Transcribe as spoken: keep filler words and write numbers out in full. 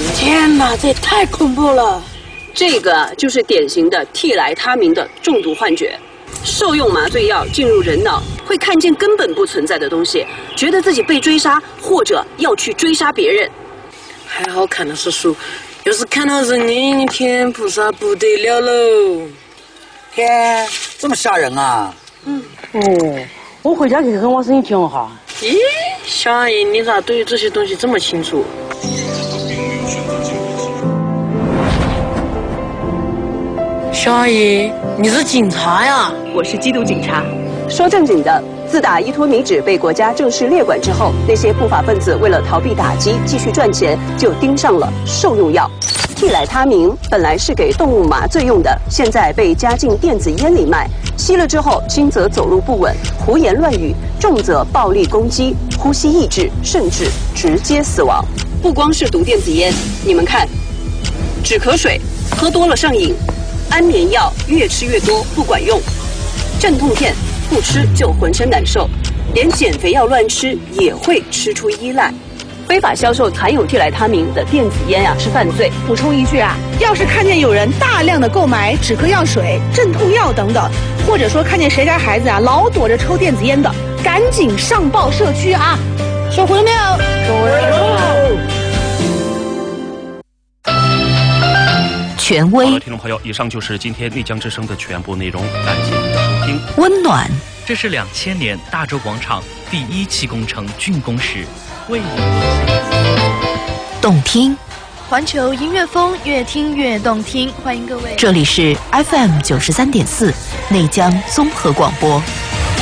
天哪，这也太恐怖了！ 这个就是典型的替来他明的中毒幻觉。受用麻醉药进入人脑，会看见根本不存在的东西，觉得自己被追杀，或者要去追杀别人。 还好看的是书，要是看到人影，天菩萨不得了喽！ 天，这么吓人啊！ 嗯，哦，我回家去跟我声音听哈。 咦，小阿姨，你咋对这些东西这么清楚？ 小阿姨，你是警察呀？ 我是缉毒警察。说正经的，自打依托米脂被国家正式列管之后，那些不法分子为了逃避打击、继续赚钱，就盯上了受用药。替来他明本来是给动物麻醉用的，现在被加进电子烟里卖。吸了之后，轻则走路不稳、胡言乱语，重则暴力攻击、呼吸抑制，甚至直接死亡。不光是毒电子烟，你们看，止咳水喝多了上瘾。安眠药越吃越多不管用，镇痛片不吃就浑身难受，连减肥药乱吃也会吃出依赖。非法销售含有替来他明的电子烟啊是犯罪。 补充一句啊，要是看见有人大量的购买止咳药水、镇痛药等等，或者说看见谁家孩子啊老躲着抽电子烟的，赶紧上报社区啊！收回了没有？收回了。 权威。 好了，听众朋友，以上就是今天丽江之声的全部内容，感谢您的收听。 温暖， 这是两千年大洲广场第一期工程竣工时为您动听， 环球音乐风，越听越动听，欢迎各位。 这里是 F M 九十三点四内江综合广播。